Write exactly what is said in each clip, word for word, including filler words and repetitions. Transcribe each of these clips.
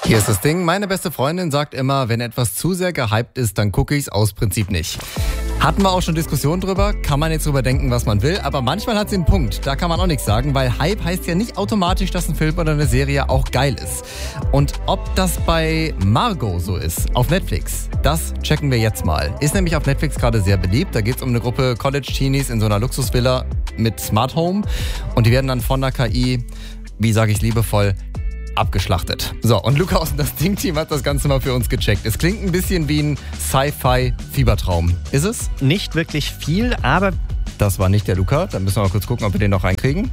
Hier ist das Ding. Meine beste Freundin sagt immer, wenn etwas zu sehr gehypt ist, dann gucke ich es aus Prinzip nicht. Hatten wir auch schon Diskussionen drüber, kann man jetzt drüber denken, was man will, aber manchmal hat sie einen Punkt, da kann man auch nichts sagen, weil Hype heißt ja nicht automatisch, dass ein Film oder eine Serie auch geil ist. Und ob das bei Margot so ist, auf Netflix, das checken wir jetzt mal. Ist nämlich auf Netflix gerade sehr beliebt, da geht es um eine Gruppe College-Teenies in so einer Luxusvilla mit Smart Home und die werden dann von der K I, wie sage ich liebevoll, abgeschlachtet. So, und Luca aus das Ding-Team hat das Ganze mal für uns gecheckt. Es klingt ein bisschen wie ein Sci-Fi-Fiebertraum. Ist es? Nicht wirklich viel, aber... Das war nicht der Luca. Dann müssen wir mal kurz gucken, ob wir den noch reinkriegen.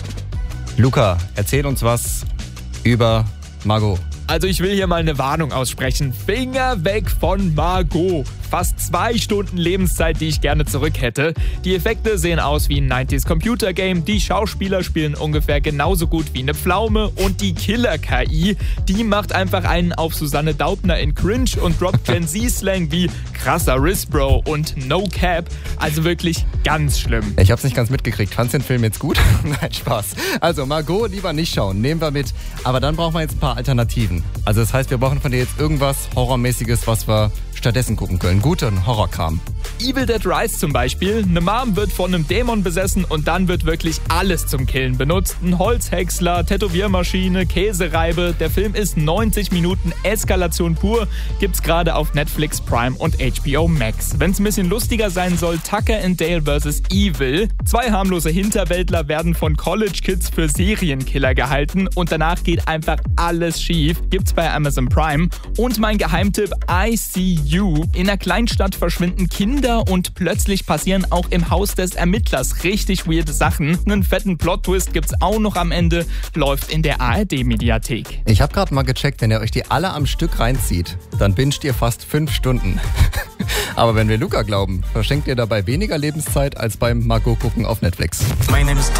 Luca, erzähl uns was über Margot. Also ich will hier mal eine Warnung aussprechen. Finger weg von Margot. Fast zwei Stunden Lebenszeit, die ich gerne zurück hätte. Die Effekte sehen aus wie ein neunziger Computer Game. Die Schauspieler spielen ungefähr genauso gut wie eine Pflaume. Und die Killer-K I, die macht einfach einen auf Susanne Daubner in Cringe und droppt Gen Z-Slang wie krasser Riss-Bro und No Cap. Also wirklich ganz schlimm. Ich hab's nicht ganz mitgekriegt. Fandst du den Film jetzt gut? Nein, Spaß. Also Margot lieber nicht schauen. Nehmen wir mit. Aber dann brauchen wir jetzt ein paar Alternativen. Also das heißt, wir brauchen von dir jetzt irgendwas Horrormäßiges, was wir stattdessen gucken können. Guten Horrorkram. Evil Dead Rise zum Beispiel. Eine Mom wird von einem Dämon besessen und dann wird wirklich alles zum Killen benutzt. Ein Holzhäcksler, Tätowiermaschine, Käsereibe. Der Film ist neunzig Minuten Eskalation pur. Gibt's gerade auf Netflix, Prime und H B O Max. Wenn's ein bisschen lustiger sein soll, Tucker and Dale versus. Evil. Zwei harmlose Hinterwäldler werden von College Kids für Serienkiller gehalten und danach geht einfach alles schief. Gibt's bei Amazon Prime. Und mein Geheimtipp I C U. In einer Kleinstadt verschwinden Kinder und plötzlich passieren auch im Haus des Ermittlers richtig weirde Sachen. Einen fetten Plot-Twist gibt's auch noch am Ende. Läuft in der A R D-Mediathek. Ich habe gerade mal gecheckt, wenn ihr euch die alle am Stück reinzieht, dann binscht ihr fast fünf Stunden. Aber wenn wir Luca glauben, verschenkt ihr dabei weniger Lebenszeit als beim Margot gucken auf Netflix. My name is